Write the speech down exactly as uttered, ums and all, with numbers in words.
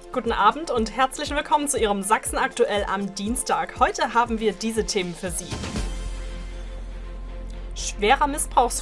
Guten Abend und herzlich willkommen zu Ihrem Sachsen aktuell am Dienstag. Heute haben wir diese Themen für Sie. Schwerer Missbrauchsvorwurf